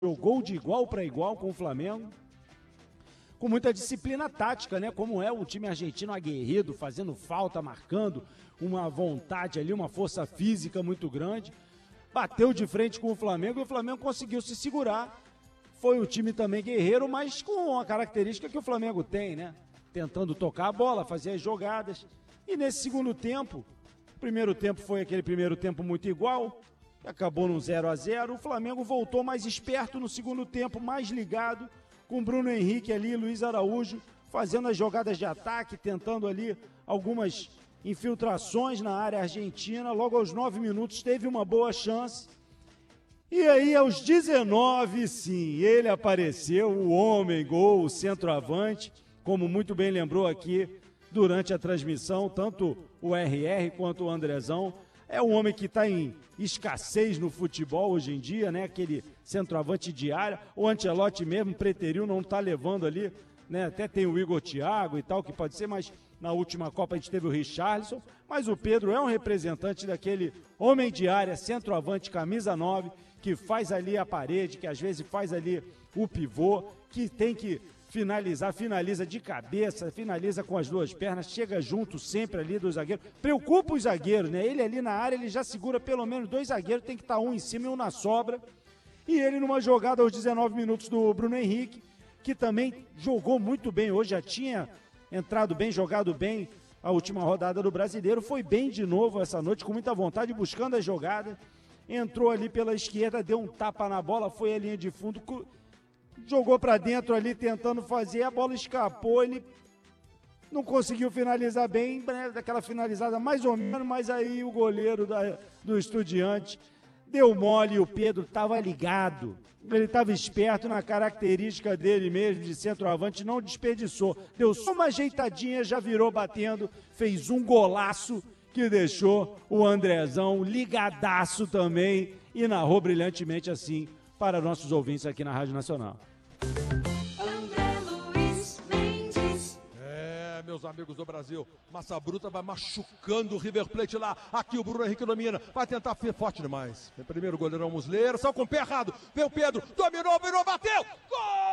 jogou de igual para igual com o Flamengo, com muita disciplina tática, né? Como é o time argentino aguerrido, fazendo falta, marcando, uma vontade ali, uma força física muito grande. Bateu de frente com o Flamengo e o Flamengo conseguiu se segurar. Foi um time também guerreiro, mas com a característica que o Flamengo tem, né? Tentando tocar a bola, fazer as jogadas. E nesse segundo tempo, o primeiro tempo foi aquele primeiro tempo muito igual, acabou no 0-0. O Flamengo voltou mais esperto no segundo tempo, mais ligado, com Bruno Henrique ali, Luiz Araújo, fazendo as jogadas de ataque, tentando ali algumas infiltrações na área argentina. Logo aos 9 minutos teve uma boa chance. E aí aos 19, sim, ele apareceu, o homem gol, o centroavante, como muito bem lembrou aqui durante a transmissão, tanto o RR quanto o Andrezão. É um homem que está em escassez no futebol hoje em dia, né? Aquele centroavante de área. O Ancelotti mesmo preteriu não estar levando ali, né? Até tem o Igor Thiago e tal, que pode ser, mas na última Copa a gente teve o Richarlison. Mas o Pedro é um representante daquele homem de área, centroavante, camisa 9, que faz ali a parede, que às vezes faz ali o pivô, que tem que finalizar, finaliza de cabeça, finaliza com as duas pernas, chega junto sempre ali do zagueiro, preocupa os zagueiros, né? Ele ali na área, ele já segura pelo menos 2 zagueiros, tem que estar um em cima e um na sobra. E ele numa jogada aos 19 minutos do Bruno Henrique, que também jogou muito bem hoje, já tinha entrado bem, jogado bem a última rodada do Brasileiro, foi bem de novo essa noite, com muita vontade, buscando a jogada, entrou ali pela esquerda, deu um tapa na bola, foi à linha de fundo, jogou para dentro ali tentando fazer, a bola escapou, ele não conseguiu finalizar bem, né, daquela finalizada mais ou menos, mas aí o goleiro do Estudiantes deu mole e o Pedro estava ligado, ele estava esperto na característica dele mesmo, de centroavante, não desperdiçou, deu só uma ajeitadinha, já virou batendo, fez um golaço que deixou o Andrezão ligadaço também e narrou brilhantemente assim para nossos ouvintes aqui na Rádio Nacional. Meus amigos do Brasil, Massa Bruta vai machucando o River Plate lá, aqui o Bruno Henrique domina, vai tentar forte demais, primeiro o goleirão Muslera, saiu com o pé errado, veio o Pedro, dominou, virou, bateu, gol!